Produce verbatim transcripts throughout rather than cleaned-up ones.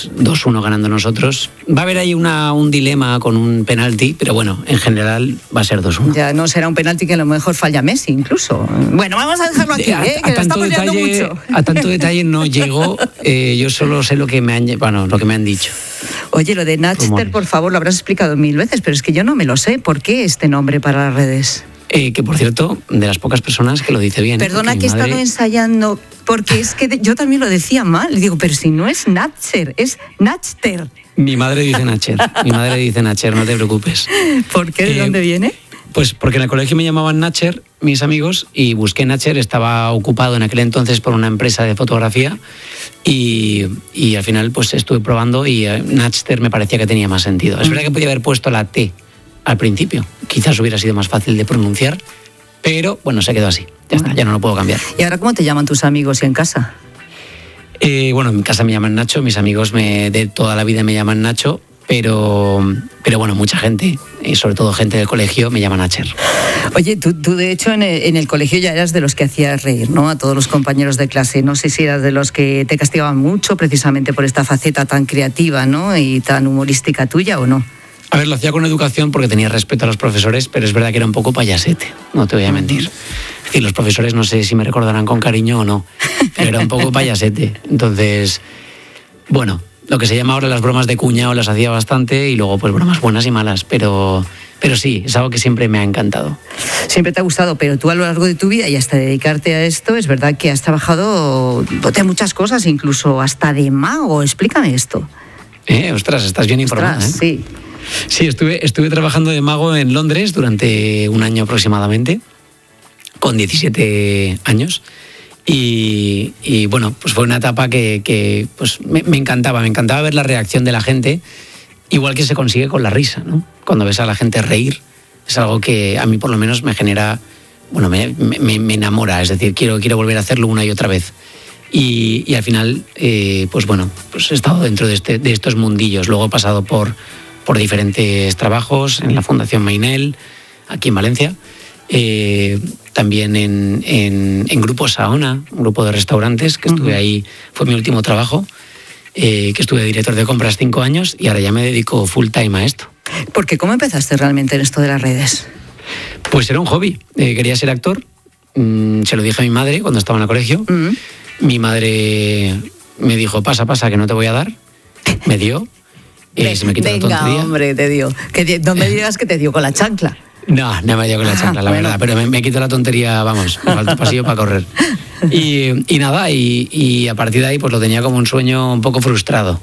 pues dos uno ganando nosotros. Va a haber ahí una, un dilema con un penalti, pero bueno, en general va a ser dos uno. Ya no será un penalti que a lo mejor falla Messi incluso. Bueno, vamos a dejarlo aquí, a, ¿eh? a, que tanto lo estamos liando detalle, mucho. A tanto detalle no llego, eh, yo solo sé lo que me han, bueno, lo que me han dicho. Oye, lo de Natchter, por favor, lo habrás explicado mil veces, pero es que yo no me lo sé. ¿Por qué este nombre para las redes? Eh, que por cierto, de las pocas personas que lo dice bien. Perdona ¿eh? que he madre... estado ensayando, porque es que de, yo también lo decía mal. Digo, pero si no es Natcher, es Natchter. Mi madre dice Natcher, mi madre dice Natcher, no te preocupes. ¿Por qué? ¿De eh, dónde viene? Pues porque en el colegio me llamaban Natcher, mis amigos, y busqué Natcher, estaba ocupado en aquel entonces por una empresa de fotografía y, y al final pues estuve probando y eh, Natcher me parecía que tenía más sentido. Es verdad que podía haber puesto la T al principio, quizás hubiera sido más fácil de pronunciar, pero bueno, se quedó así, ya está, ya no lo puedo cambiar. ¿Y ahora cómo te llaman tus amigos y en casa? Eh, bueno, en mi casa me llaman Nacho, mis amigos me, de toda la vida me llaman Nacho, pero, pero bueno, mucha gente, y sobre todo gente del colegio, me llama Natcher. Oye, tú, tú de hecho en el, en el colegio ya eras de los que hacías reír, ¿no? A todos los compañeros de clase. No sé si eras de los que te castigaban mucho precisamente por esta faceta tan creativa, ¿no? Y tan humorística tuya, ¿o no? A ver, lo hacía con educación porque tenía respeto a los profesores, pero es verdad que era un poco payasete, no te voy a mentir. Es decir, los profesores no sé si me recordarán con cariño o no, pero era un poco payasete. Entonces, bueno, lo que se llama ahora las bromas de cuñado las hacía bastante y luego pues bromas buenas y malas, pero, pero sí, es algo que siempre me ha encantado. Siempre te ha gustado, pero tú a lo largo de tu vida y hasta dedicarte a esto, es verdad que has trabajado de muchas cosas, incluso hasta de mago. Explícame esto. Eh, ostras, estás bien informada. Ostras, ¿eh? Sí. Sí, estuve, estuve trabajando de mago en Londres durante un año aproximadamente, con diecisiete años. Y, y bueno, pues fue una etapa que, que pues me, me encantaba, me encantaba ver la reacción de la gente, igual que se consigue con la risa, ¿no? Cuando ves a la gente reír, es algo que a mí por lo menos me genera, bueno, me, me, me enamora, es decir, quiero, quiero volver a hacerlo una y otra vez. Y, y al final, eh, pues bueno, pues he estado dentro de, este, de estos mundillos, luego he pasado por... por diferentes trabajos en la Fundación Mainel, aquí en Valencia, eh, también en, en, en Grupo Saona, un grupo de restaurantes, que estuve uh-huh. ahí, fue mi último trabajo, eh, que estuve de director de compras cinco años y ahora ya me dedico full time a esto. Porque ¿cómo empezaste realmente en esto de las redes? Pues era un hobby, eh, quería ser actor, mm, se lo dije a mi madre cuando estaba en el colegio, uh-huh. mi madre me dijo, pasa, pasa, que no te voy a dar, me dio. Eh, se me quitó Venga, la tontería. Hombre, te dio. Que, no me digas que te dio con la chancla. No, no me dio con la chancla, ah, la bueno. verdad. Pero me, me quitó la tontería, vamos, me falta pasillo para correr. Y, y nada, y, y a partir de ahí pues lo tenía como un sueño un poco frustrado.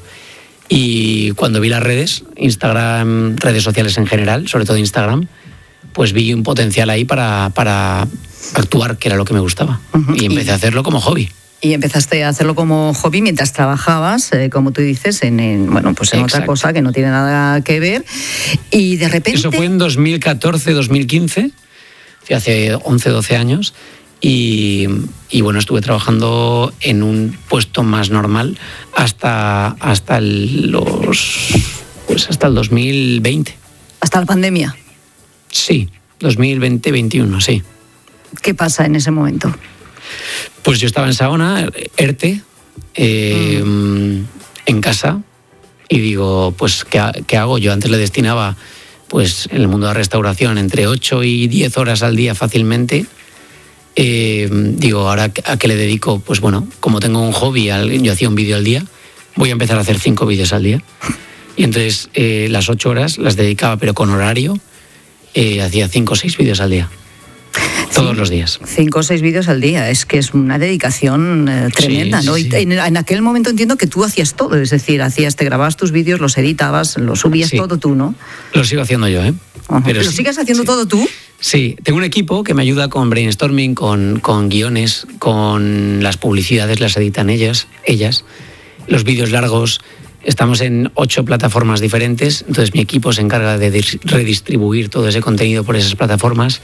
Y cuando vi las redes, Instagram, redes sociales en general, sobre todo Instagram, pues vi un potencial ahí para, para actuar, que era lo que me gustaba. Uh-huh. Y empecé y... a hacerlo como hobby. Y empezaste a hacerlo como hobby mientras trabajabas, eh, como tú dices, en, en bueno, pues en Exacto. otra cosa que no tiene nada que ver. Y de repente... Eso fue en dos mil catorce, dos mil quince, hace once, doce años. Y, y bueno, estuve trabajando en un puesto más normal hasta, hasta el, los, pues hasta el dos mil veinte. ¿Hasta la pandemia? Sí, dos mil veinte, veintiuno, sí. ¿Qué pasa en ese momento? Pues yo estaba en Saona, ERTE, eh, mm. en casa, y digo, pues, ¿qué, ¿qué hago? Yo antes le destinaba, pues, en el mundo de la restauración, entre ocho y diez horas al día fácilmente. Eh, digo, ¿ahora a qué le dedico? Pues bueno, como tengo un hobby, yo hacía un vídeo al día, voy a empezar a hacer cinco vídeos al día. Y entonces eh, las ocho horas las dedicaba, pero con horario, eh, hacía cinco o seis vídeos al día. Todos los días. Cinco o seis vídeos al día, es que es una dedicación eh, tremenda, sí, ¿no? Sí, sí. Y en, en aquel momento entiendo que tú hacías todo, es decir, hacías, te grababas tus vídeos, los editabas, los subías sí. todo tú, ¿no? Lo sigo haciendo yo, ¿eh? Uh-huh. Pero ¿Lo sí, sigues haciendo sí. todo tú? Sí, tengo un equipo que me ayuda con brainstorming, con, con guiones, con las publicidades, las editan ellas, ellas, los vídeos largos. Estamos en ocho plataformas diferentes, entonces mi equipo se encarga de redistribuir todo ese contenido por esas plataformas.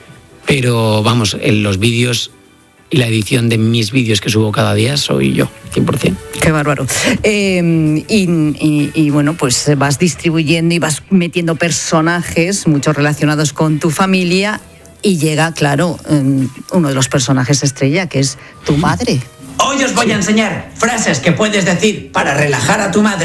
Pero vamos, en los vídeos y la edición de mis vídeos que subo cada día soy yo, cien por ciento. Qué bárbaro. Eh, y, y, y bueno, pues vas distribuyendo y vas metiendo personajes, muchos relacionados con tu familia, y llega, claro, uno de los personajes estrella, que es tu madre. Hoy os voy a enseñar frases que puedes decir para relajar a tu madre.